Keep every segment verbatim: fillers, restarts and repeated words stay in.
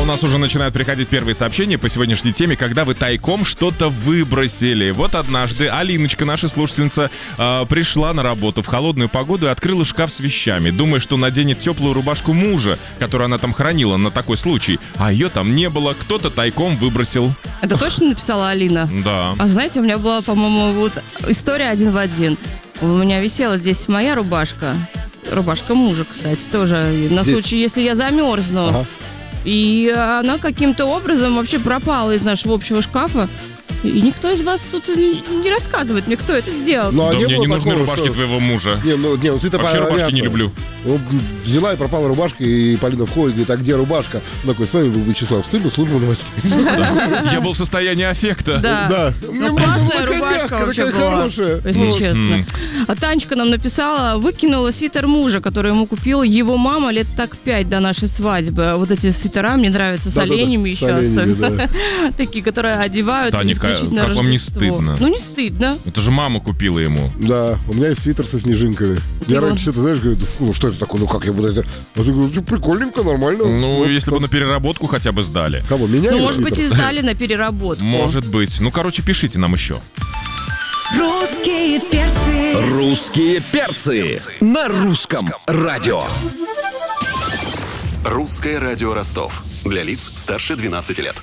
у нас уже начинают приходить первые сообщения по сегодняшней теме, когда вы тайком что-то выбросили. Вот однажды Алиночка, наша слушательница, э, пришла на работу в холодную погоду и открыла шкаф с вещами, думая, что наденет теплую рубашку мужа, которую она там хранила на такой случай. А ее там не было, кто-то тайком выбросил. Это точно написала Алина? Да. А знаете, у меня была, по-моему, вот история один в один. У меня висела здесь моя рубашка. Рубашка мужа, кстати, тоже. На Здесь? случай, если я замерзну. Ага. И она каким-то образом вообще пропала из нашего общего шкафа. И никто из вас тут не рассказывает мне, кто это сделал. Ну, а Да не мне было не нужны такого, рубашки что- твоего мужа. Не, ну, не, ну ты-то Вообще понятно. рубашки не люблю. Ну, взяла и пропала рубашка, и Полина входит, говорит, а где рубашка? Он такой, с вами был Вячеслав Стыль, служба новостей. Я был в состоянии аффекта. Да. Да. Ну, классная рубашка вообще такая была, хорошая. если Ну, честно. А Танечка нам написала, выкинула свитер мужа, который ему купила его мама лет так пять до нашей свадьбы. Вот эти свитера мне нравятся с Да-да-да, оленями с еще оленями, особенно. Такие, которые одевают Таня, исключительно как вам не Рождество. стыдно? Ну, не стыдно. Это же мама купила ему. Да, у меня есть свитер со снежинками. Я Его- раньше, ты знаешь, говорю, ну что это такое, ну как я буду это... А ты говоришь, «Ну, прикольненько, нормально. Ну, Вот если так. бы на переработку хотя бы сдали. Кого, меня Ну, или может быть, и свитер? сдали на переработку. Может быть. Ну, короче, пишите нам еще. Русские перцы. Русские перцы на русском радио. Русское радио Ростов. Для лиц старше двенадцати лет.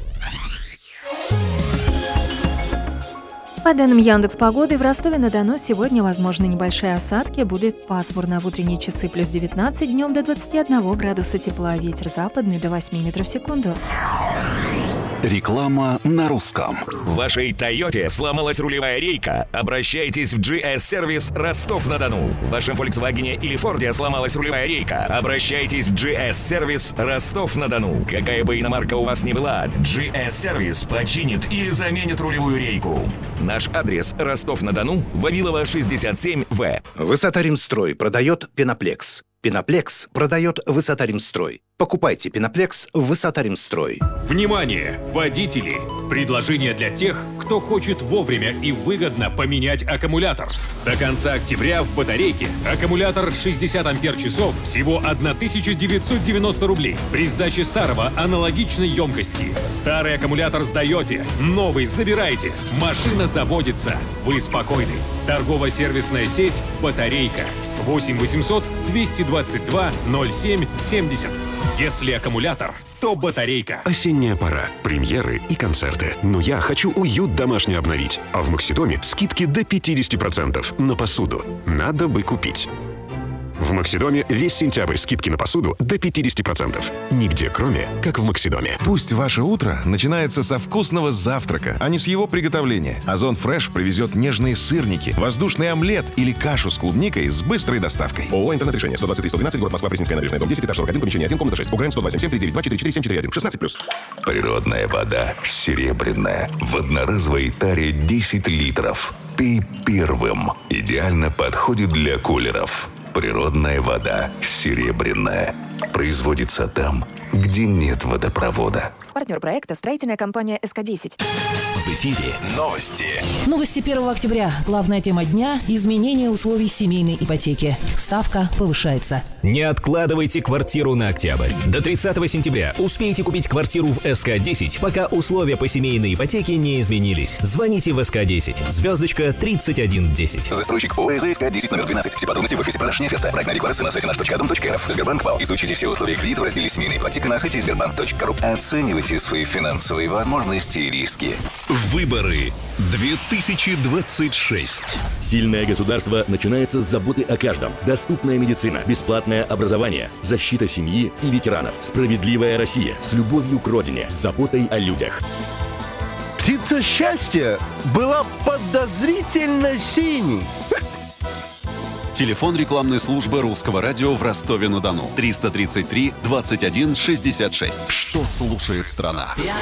По данным Яндекс.Погоды, в Ростове-на-Дону сегодня возможны небольшие осадки, будет пасмурно. В утренние часы плюс девятнадцать, днем до двадцати одного градуса тепла, ветер западный до восьми метров в секунду. Реклама на русском. В вашей Тойоте сломалась рулевая рейка? Обращайтесь в джи эс-сервис Ростов-на-Дону. В вашем Volkswagen или Форде сломалась рулевая рейка? Обращайтесь в джи эс-сервис Ростов-на-Дону. Какая бы иномарка у вас ни была, джи эс-сервис починит или заменит рулевую рейку. Наш адрес Ростов-на-Дону, Вавилова, шестьдесят семь вэ. Высота-Римстрой продает Пеноплекс. Пеноплекс продает Высота-Римстрой. Покупайте Пеноплекс в Высота-Римстрой. Внимание, водители! Предложение для тех, кто хочет вовремя и выгодно поменять аккумулятор. До конца октября в батарейке аккумулятор шестьдесят ампер-часов всего тысяча девятьсот девяносто рублей. При сдаче старого аналогичной емкости. Старый аккумулятор сдаете, новый забираете. Машина заводится. Вы спокойны. Торгово-сервисная сеть «Батарейка». восемь восемьсот двести двадцать два ноль семь семьдесят. Если аккумулятор, то батарейка. Осенняя пора. Премьеры и концерты. Но я хочу уют домашний обновить. А в Максидоме скидки до пятьдесят процентов на посуду. Надо бы купить. В Максидоме весь сентябрь скидки на посуду до пятьдесят процентов. Нигде, кроме как в Максидоме. Пусть ваше утро начинается со вкусного завтрака, а не с его приготовления. Озон Фреш привезет нежные сырники, воздушный омлет или кашу с клубникой с быстрой доставкой. ООО «Интернет-решение». сто двадцать три сто двенадцать, город Москва, Пресненская набережная, дом десять, этаж сорок один, помещение один, комната шесть. УГРН сто два семь семь три девять два четыре четыре семь четыре один. шестнадцать плюс. Природная вода серебряная. В одноразовой таре десять литров. Пей первым. Идеально подходит для кулеров. Природная вода серебряная. Производится там, где нет водопровода. Партнер проекта — строительная компания эс ка десять. В эфире Новости. Новости первого октября. Главная тема дня – изменение условий семейной ипотеки. Ставка повышается. Не откладывайте квартиру на октябрь. До тридцатого сентября успейте купить квартиру в эс ка десять, пока условия по семейной ипотеке не изменились. Звоните в эс ка десять. Звездочка тридцать один десять. Застройщик ООО эс ка десять номер двенадцать. Все подробности в офисе продаж «Неферта». Проектная декларация на сайте наш точка дом точка эр эф. Сбербанк ВАЛ. Изучите все условия кредита в разделе «Семейная ипотека» на сайте сбербанк точка ру. Оценивайте свои финансовые возможности и риски. Выборы две тысячи двадцать шесть. Сильное государство начинается с заботы о каждом. Доступная медицина, бесплатное образование, защита семьи и ветеранов. Справедливая Россия с любовью к родине, с заботой о людях. Птица счастья была подозрительно синей. Телефон рекламной службы Русского радио в Ростове-на-Дону. триста тридцать три двадцать один шестьдесят шесть. Что слушает страна? Я